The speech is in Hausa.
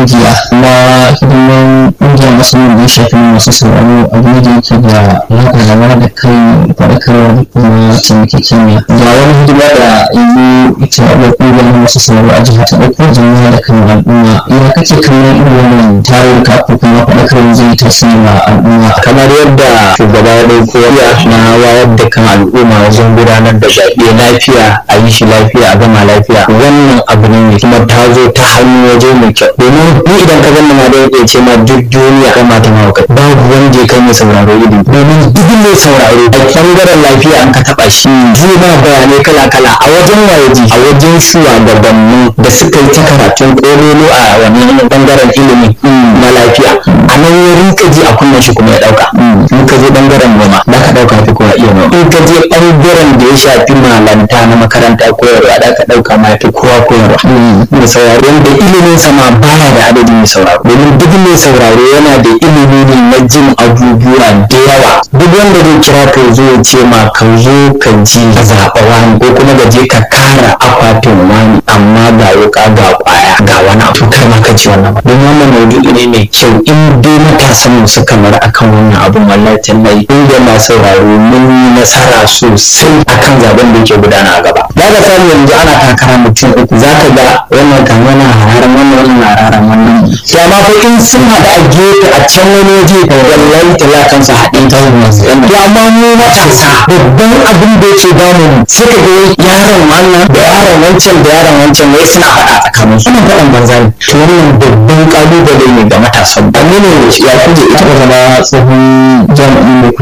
ƙungiya na hidimar ƙungiyar musulmi da ya shafi masu sauraro abu ne da yake da alaƙa da wani da kai faɗakarwa da kuma taimakekeniya ga wani hidima da yanzu ita wadda ƙungiyar masu sauraro a jihar ta ɗauko jama'a da kan al'umma ya kake kallon irin wannan tarurruka ko kuma faɗakarwa zai tasiri wa al'umma kamar yadda shugaba ya ɗauko na wayar da kan al'umma wajen gudanar da zaɓe lafiya a yi shi lafiya a gama lafiya wannan abu ne kuma ta zo ta hannu waje mai kyau domin ni idan ka gani ma da yake ce ma duk duniya kama ta mawaka babu wanda ya kai mai sauraro ido domin duk mai sauraro a ɓangaren lafiya an ka taɓa shi zai ma bayanai kala-kala a wajen wayaji a wajen shugabanni da suka yi ta karatun ƙololo a wannan ɓangaren ilimi na lafiya a nan ya rinka ji a kunnen shi kuma ya ɗauka in ka je ɓangaren noma da ka ɗauka fi kowa iya noma in ka je ɓangaren da ya shafi malanta na makaranta koyarwa da ka ɗauka ma fi kowa koyarwa mai sauraro da ilimin sama baya da adadin mai sauraro domin duk mai sauraro yana da ilimi ne na jin abubuwa da yawa duk wanda zai kira ka zo ya ce ma ka zo ka ji ka zaɓa wani ko kuma ka je ka kara akwatin wani amma ga wuka ga kwaya ga wani abu kar ma ka ci wannan ba don wannan maudu'i ne mai kyau in dai matasan mu suka mara akan wannan abun wallahi tallahi inda ma sauraro mun yi nasara sosai akan zaben da yake gudana a gaba da ka samu yanzu ana takara mutum uku zaka ga wannan kan wannan hararan wannan hararan wannan to amma fa in sun hada a gefe a can wani waje to wallahi talakan sa haɗin ta wannan to amma mu matasa babban abin da yake damu sai ka ga yaron wannan da yaron wancan da yaron wancan wai suna faɗa tsakanin su wannan faɗan banza ne to wannan babban kalubale ne ga matasan ba ne ya kuje ita zama tsohon jami'in